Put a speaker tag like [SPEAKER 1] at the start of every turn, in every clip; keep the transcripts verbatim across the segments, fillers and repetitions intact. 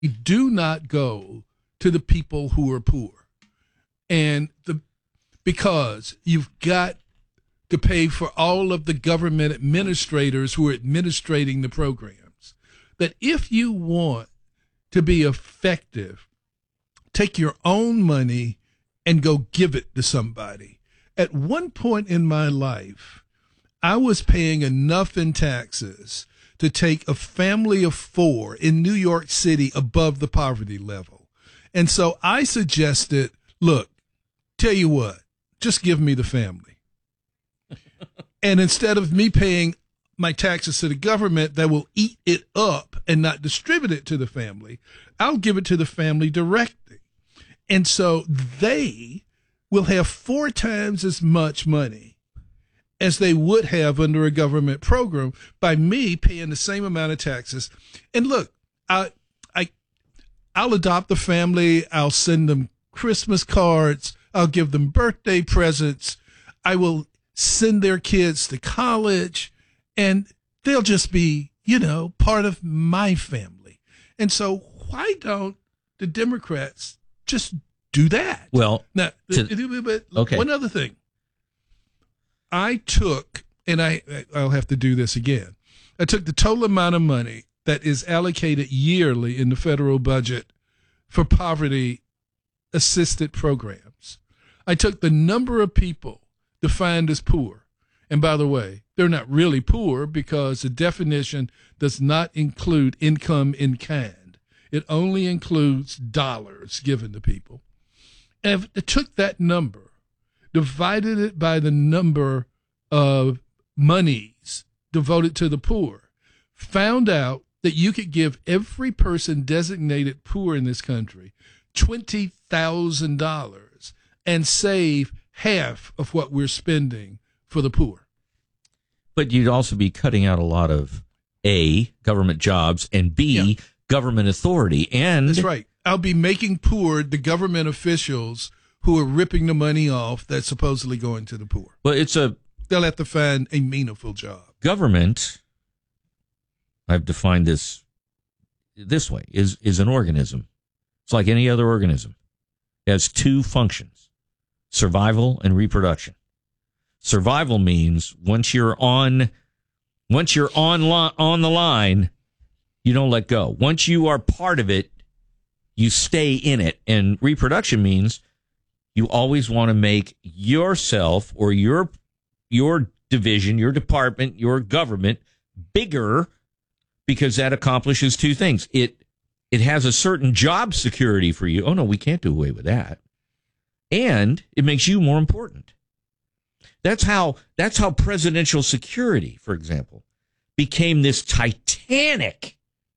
[SPEAKER 1] do not go to the people who are poor. And the because you've got to pay for all of the government administrators who are administrating the programs. That if you want to be effective, take your own money and go give it to somebody. At one point in my life, I was paying enough in taxes to take a family of four in New York City above the poverty level. And so I suggested, look, tell you what, just give me the family. And instead of me paying my taxes to the government that will eat it up and not distribute it to the family, I'll give it to the family directly. And so they will have four times as much money as they would have under a government program by me paying the same amount of taxes. And look, I, I, I'll adopt the family. I'll send them Christmas cards. I'll give them birthday presents. I will send their kids to college, and they'll just be, you know, part of my family. And so why don't the Democrats just do that?
[SPEAKER 2] Well,
[SPEAKER 1] now,
[SPEAKER 2] to,
[SPEAKER 1] but
[SPEAKER 2] okay.
[SPEAKER 1] One other thing. I took, and I, I'll have to do this again. I took the total amount of money that is allocated yearly in the federal budget for poverty assisted programs. I took the number of people defined as poor. And by the way, they're not really poor because the definition does not include income in kind. It only includes dollars given to people. And if I took that number, divided it by the number of monies devoted to the poor, found out that you could give every person designated poor in this country twenty thousand dollars and save half of what we're spending for the poor.
[SPEAKER 2] But you'd also be cutting out a lot of A, government jobs, and B, yeah. government authority. And
[SPEAKER 1] that's right. I'll be making poor the government officials who are ripping the money off that's supposedly going to the poor.
[SPEAKER 2] Well, it's a...
[SPEAKER 1] They'll have to find a meaningful job.
[SPEAKER 2] Government, I've defined this this way, is, is an organism. It's like any other organism. It has two functions, survival and reproduction. Survival means once you're on, once you're on, li- on the line, you don't let go. Once you are part of it, you stay in it. And reproduction means you always want to make yourself or your your division, your department, your government bigger, because that accomplishes two things. It it has a certain job security for you. Oh, no, we can't do away with that. And it makes you more important. That's how that's how presidential security, for example, became this titanic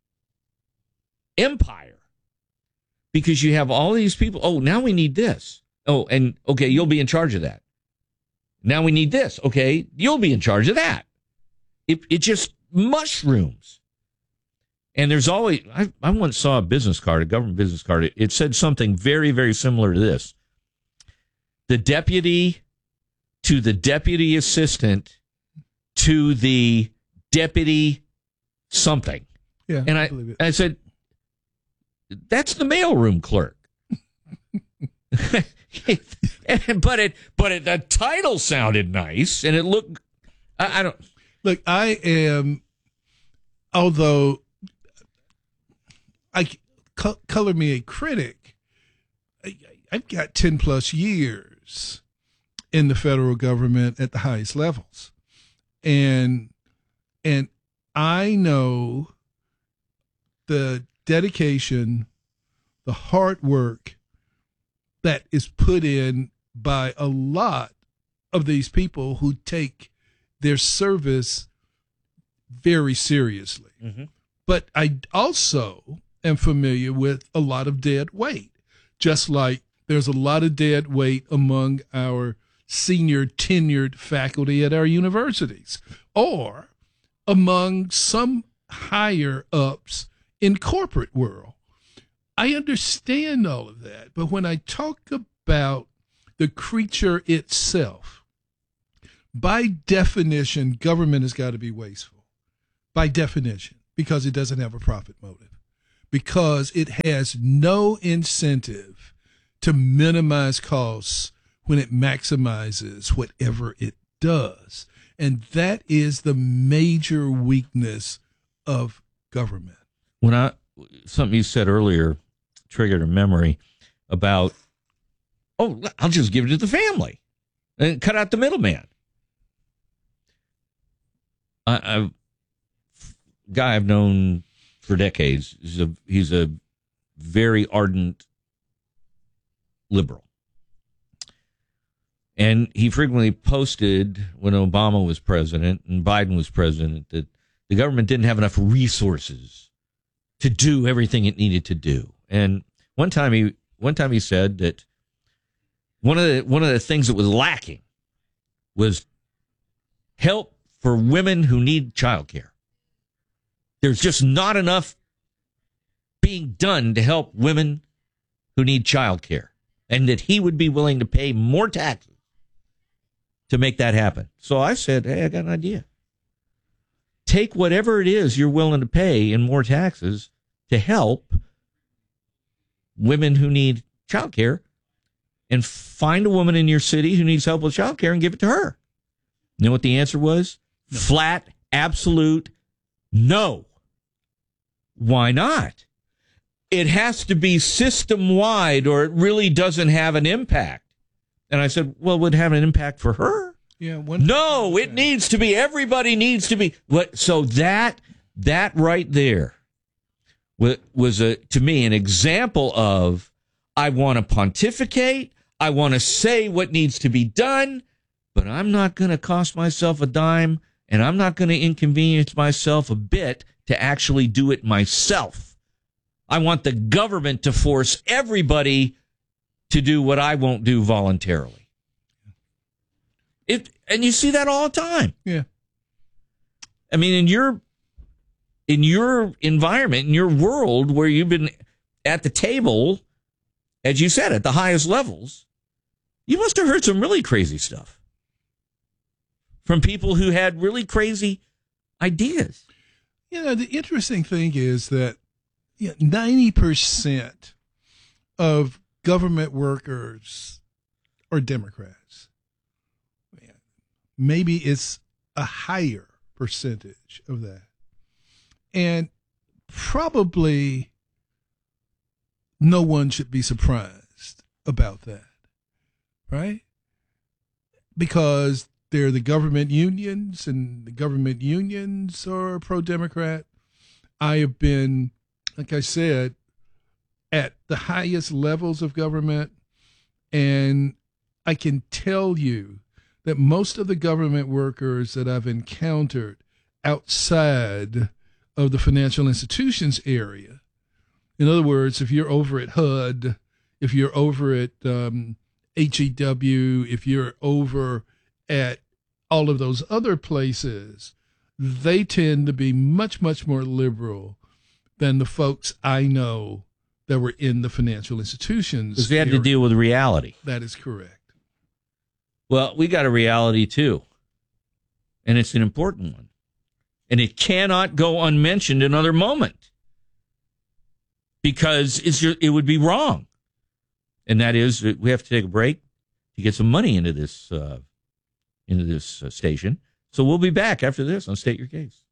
[SPEAKER 2] empire, because you have all these people. Oh, now we need this. Oh, and okay, you'll be in charge of that. Now we need this. Okay, you'll be in charge of that. It it just mushrooms. And there's always, I, I once saw a business card, a government business card. It, it said something very, very similar to this. The deputy to the deputy assistant to the deputy something.
[SPEAKER 1] Yeah,
[SPEAKER 2] and I, I, I said, that's the mailroom clerk. but it, but it, the title sounded nice, and it looked. I, I don't
[SPEAKER 1] look. I am, although I co- color me a critic. I, I've got ten plus years in the federal government at the highest levels, and and I know the dedication, the hard work that is put in by a lot of these people who take their service very seriously. Mm-hmm. But I also am familiar with a lot of dead weight, just like there's a lot of dead weight among our senior tenured faculty at our universities, or among some higher ups in corporate world. I understand all of that, but when I talk about the creature itself, by definition, government has got to be wasteful. By definition, because it doesn't have a profit motive. because it has no incentive to minimize costs when it maximizes whatever it does. And that is the major weakness of government.
[SPEAKER 2] When I something you said earlier triggered a memory about, oh, I'll just give it to the family and cut out the middleman. I, I've guy I've known for decades. He's a he's a very ardent liberal. And he frequently posted when Obama was president and Biden was president that the government didn't have enough resources to do everything it needed to do. And one time he one time he said that one of the one of the things that was lacking was help for women who need childcare. There's just not enough being done to help women who need childcare, and that he would be willing to pay more taxes to make that happen. So I said, hey, I got an idea. Take whatever it is you're willing to pay in more taxes to help women who need childcare, and find a woman in your city who needs help with childcare and give it to her. You know what the answer was? No. Flat, absolute no. Why not? It has to be system-wide or it really doesn't have an impact. And I said, well, would it have an impact for her?
[SPEAKER 1] Yeah. One,
[SPEAKER 2] no, it needs to be. Everybody needs to be. What? So that that right there was, a, to me, an example of I want to pontificate. I want to say what needs to be done, but I'm not going to cost myself a dime, and I'm not going to inconvenience myself a bit to actually do it myself. I want the government to force everybody to do what I won't do voluntarily. It, and you see that all the time.
[SPEAKER 1] Yeah.
[SPEAKER 2] I mean, in your in your environment, in your world where you've been at the table, as you said, at the highest levels, you must have heard some really crazy stuff from people who had really crazy ideas.
[SPEAKER 1] You know, the interesting thing is that you know, ninety percent of government workers are Democrats. Maybe it's a higher percentage of that. And probably no one should be surprised about that, right? Because they're the government unions, and the government unions are pro-Democrat. I have been, like I said, at the highest levels of government, and I can tell you that most of the government workers that I've encountered outside of the financial institutions area, in other words, if you're over at H U D, if you're over at um, H E W, if you're over at all of those other places, they tend to be much, much more liberal than the folks I know that were in the financial institutions.
[SPEAKER 2] Because they had area. to deal with reality.
[SPEAKER 1] That is correct.
[SPEAKER 2] Well, we got a reality too, and it's an important one. And it cannot go unmentioned another moment because it's just, it would be wrong. And that is, we have to take a break to get some money into this uh, into this uh, station. So we'll be back after this on State Your Case.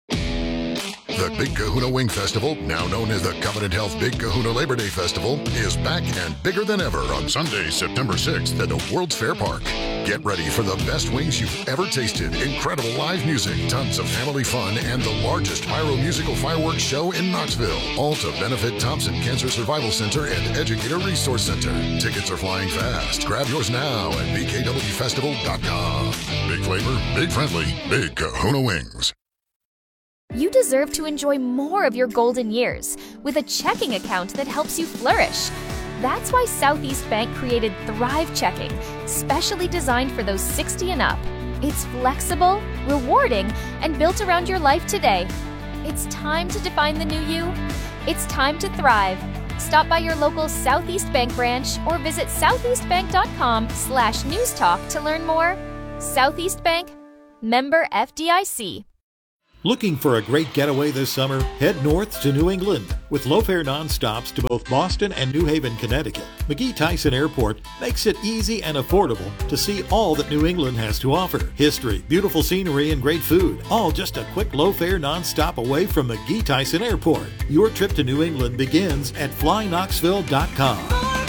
[SPEAKER 3] The Big Kahuna Wing Festival, now known as the Covenant Health Big Kahuna Labor Day Festival, is back and bigger than ever on Sunday, September sixth at the World's Fair Park. Get ready for the best wings you've ever tasted, incredible live music, tons of family fun, and the largest pyro musical fireworks show in Knoxville. All to benefit Thompson Cancer Survival Center and Educator Resource Center. Tickets are flying fast. Grab yours now at b k w festival dot com. Big flavor, big friendly, Big Kahuna Wings.
[SPEAKER 4] You deserve to enjoy more of your golden years with a checking account that helps you flourish. That's why Southeast Bank created Thrive Checking, specially designed for those sixty and up. It's flexible, rewarding, and built around your life today. It's time to define the new you. It's time to thrive. Stop by your local Southeast Bank branch or visit southeastbank.com slash newstalk to learn more. Southeast Bank, member F D I C.
[SPEAKER 5] Looking for a great getaway this summer? Head north to New England. With low-fare nonstops to both Boston and New Haven, Connecticut, McGee Tyson Airport makes it easy and affordable to see all that New England has to offer. History, beautiful scenery, and great food, all just a quick low-fare nonstop away from McGee Tyson Airport. Your trip to New England begins at fly knoxville dot com.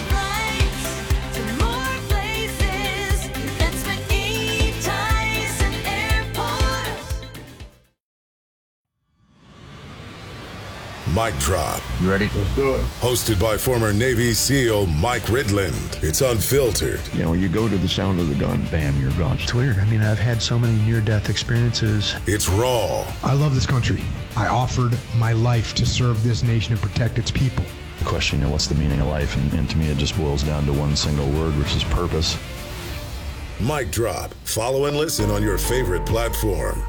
[SPEAKER 6] Mic Drop.
[SPEAKER 2] You ready?
[SPEAKER 6] Let's do it. Hosted by former Navy SEAL Mike Ridland. It's unfiltered.
[SPEAKER 7] You know, you go to the sound of the gun, bam, you're gone.
[SPEAKER 8] It's weird. I mean, I've had so many near-death experiences.
[SPEAKER 6] It's raw.
[SPEAKER 9] I love this country. I offered my life to serve this nation and protect its people.
[SPEAKER 7] The question, you know, what's the meaning of life? And, and to me, it just boils down to one single word, which is purpose.
[SPEAKER 6] Mic Drop. Follow and listen on your favorite platform.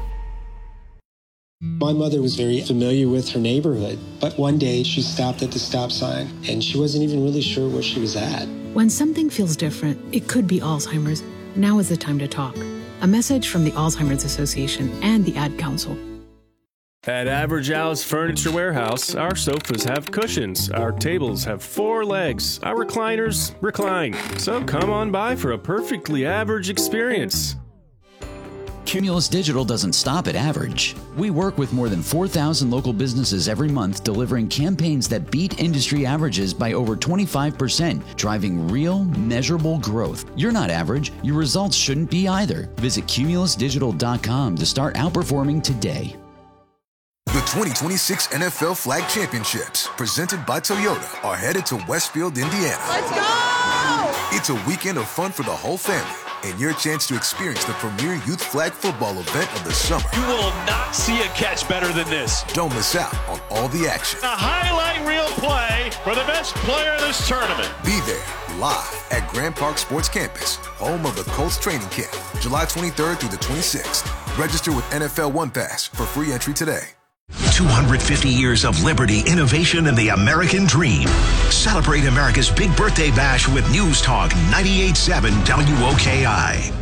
[SPEAKER 10] My mother was very familiar with her neighborhood, but one day she stopped at the stop sign and she wasn't even really sure where she was at.
[SPEAKER 11] When something feels different, it could be Alzheimer's. Now is the time to talk. A message from the Alzheimer's Association and the Ad Council.
[SPEAKER 12] At Average Al's Furniture Warehouse, our sofas have cushions, our tables have four legs, our recliners recline. So come on by for a perfectly average experience.
[SPEAKER 13] Cumulus Digital doesn't stop at average. We work with more than four thousand local businesses every month, delivering campaigns that beat industry averages by over twenty-five percent, driving real, measurable growth. You're not average. Your results shouldn't be either. Visit cumulus digital dot com to start outperforming today.
[SPEAKER 14] The twenty twenty-six N F L Flag Championships, presented by Toyota, are headed to Westfield, Indiana.
[SPEAKER 15] Let's go!
[SPEAKER 14] It's a weekend of fun for the whole family, and your chance to experience the premier youth flag football event of the summer.
[SPEAKER 16] You will not see a catch better than this.
[SPEAKER 14] Don't miss out on all the action.
[SPEAKER 16] A highlight reel play for the best player in this tournament.
[SPEAKER 14] Be there, live at Grand Park Sports Campus, home of the Colts training camp, July twenty-third through the twenty-sixth. Register with N F L One Pass for free entry today.
[SPEAKER 17] two hundred fifty years of liberty, innovation, and the American dream. Celebrate America's big birthday bash with News Talk ninety-eight point seven W O K I.